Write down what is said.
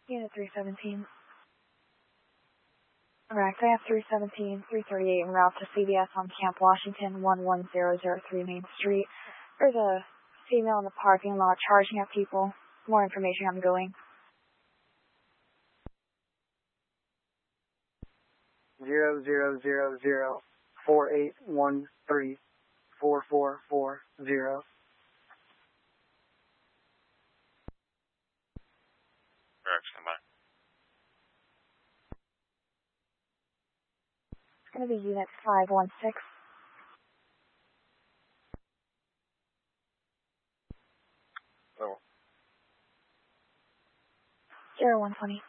Unit 317. Correct. I have 317, 338 en route to CVS on Camp Washington, 11003 Main Street. There's a female in the parking lot charging at people. More information ongoing. 000048134440. It's going to be Unit 516. Oh. 0120.